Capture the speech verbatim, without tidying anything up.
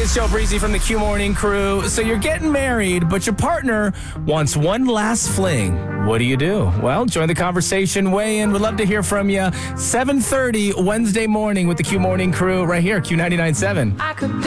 it's Joe Breezy from the Q Morning Crew. So you're getting married, but your partner wants one last fling. What do you do? Well, join the conversation. Weigh in. We'd love to hear from you. seven thirty Wednesday morning with the Q Morning Crew right here, Q ninety-nine point seven.